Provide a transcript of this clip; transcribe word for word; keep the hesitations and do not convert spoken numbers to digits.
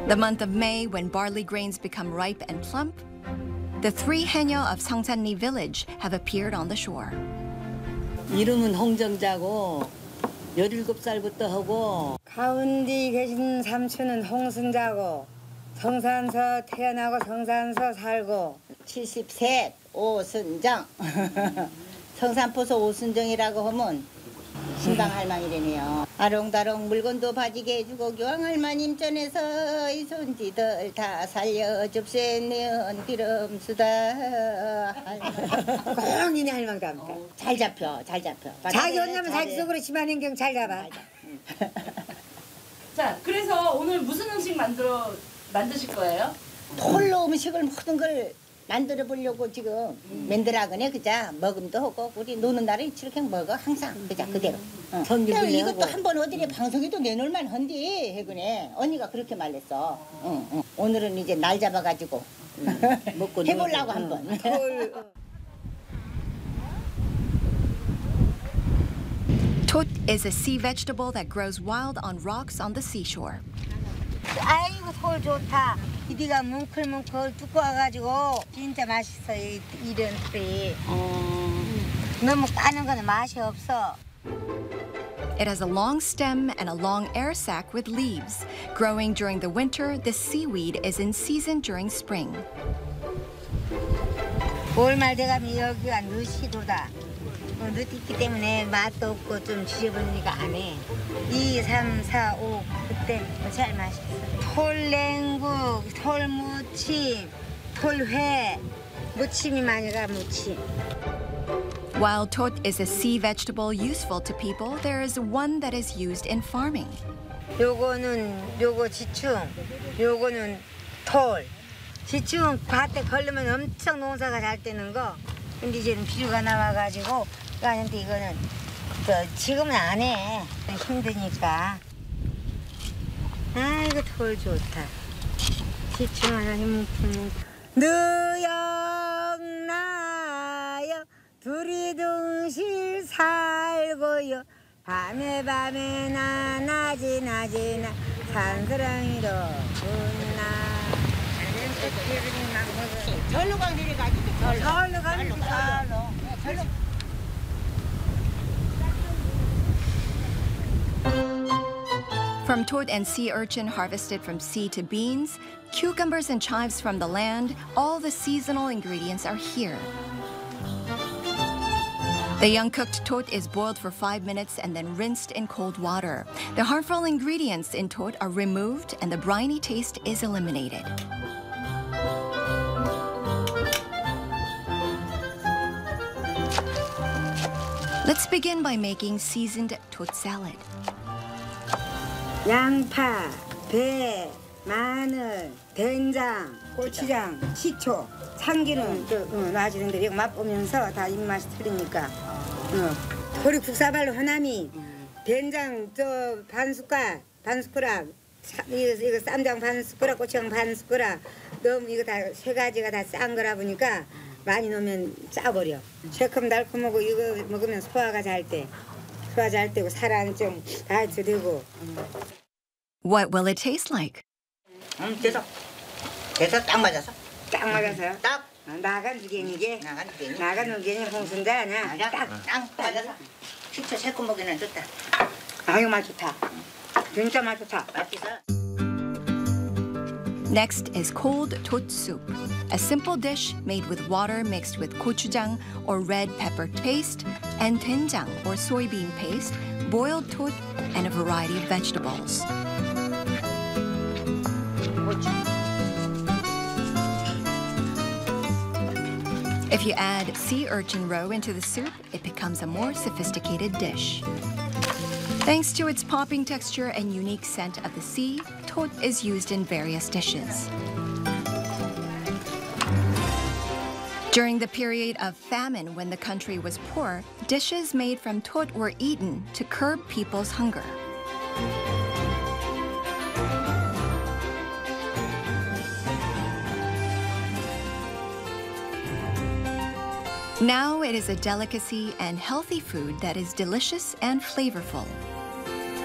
The month of May, when barley grains become ripe and plump, the three 해녀 of Songsanli village have appeared on the shore. 이름은 홍정자고 열일곱 살부터 하고 가운데 계신 삼촌은 홍순자고 성산서 태어나고 성산서 살고 칠십삼 오순정 성산포서 오순정이라고 하면 신방 할머니라네요. 아롱다롱 물건도 바지게 해주고 교황 할머님 전에서 이 손지들 다 살려줍세는 기름수다. 꼭 니네 할망 닮다. 잘 잡혀 잘 잡혀. 자기 혼자면 자기 속으로 집안 행경 잘 잡아. 자, 그래서 오늘 무슨 음식 만들어 만드실 거예요? 톨로 음식을 모든 걸 만들어 보려고 지금 만들어가네. 그자 먹음도 하고 우리 노는 날은 이렇게 먹어 항상 그자 그대로. 응. 성질도 이것도 내고. 한번 어디에 방송에도 내놓을만 한디 해그네. 언니가 그렇게 말했어. 응, 응. 오늘은 이제 날 잡아가지고 먹고 해보려고 한번. Tot is a sea vegetable that grows wild on rocks on the seashore. 아이고 솔 좋다. 이디가 뭉클뭉클 뚝 와가지고 진짜 맛있어 이, 이런 풀이. 너무 까는 거는 맛이 없어. It has a long stem and a long air sac with leaves. Growing during the winter, this seaweed is in season during spring. 올말 돼가면 여기가 느시도다. 어, 느끼기 때문에 맛도 없고 좀 지저분하니까 안 해. 이, 삼, 사, 오 그때 제일 맛있어. 톨냉국, 톨무침, 톨회, 무침이 많이 가 무침. While tot is a sea vegetable useful to people, there is one that is used in farming. 요거는 요거 지충, 요거는 톨. 지충은 밭에 걸르면 엄청 농사가 잘 되는 거. 근데 이제는 비료가 나와가지고 그런데 이거는 저 지금은 안 해. 힘드니까. 아이고 톨 좋다. 지충 하나 힘 느역나요 둘이 둥실 살고요 밤에 밤에 나 낮이 낮이 나 산사랑이로 웃나 절로 가 내려가지. 절로. 절로 가면 절로. 절로. From tot and sea urchin harvested from sea to beans, cucumbers and chives from the land, all the seasonal ingredients are here. The young cooked tot is boiled for five minutes and then rinsed in cold water. The harmful ingredients in tot are removed and the briny taste is eliminated. Let's begin by making seasoned tot salad. 양파, 배, 마늘, 된장, 고추장, 식초, 참기름 또 어, 놔주는데 이거 맛보면서 다 입맛이 틀리니까. 어. 그리고 국사발로 하나미, 된장 저 반 숟갈, 반 숟가락, 사, 이거, 이거 쌈장 반 숟가락, 고추장 반 숟가락. 너무 이거 다 세 가지가 다 싼 거라 보니까 많이 넣으면 짜버려. 새콤달콤하고 이거 먹으면 소화가 잘 돼. 소화 잘 되고 살안 좀 다이어트 되고. What will it taste like? 응, 됐어. 됐어, 딱 맞았어. 딱 맞아서요? 딱. 나간 누겐이게? 나간 누겐이. 나간 누겐이 홍순자 아니야? 맞아. 딱, 딱 맞았어. 식초 새콤하기는 좋다. 아유 맛 좋다. 진짜 맛 좋다. 맛있어. Next is cold tot soup, a simple dish made with water mixed with gochujang or red pepper paste and doenjang or soybean paste, boiled tot, and a variety of vegetables. If you add sea urchin roe into the soup, it becomes a more sophisticated dish. Thanks to its popping texture and unique scent of the sea, tot is used in various dishes. During the period of famine when the country was poor, dishes made from tot were eaten to curb people's hunger. Now it is a delicacy and healthy food that is delicious and flavorful.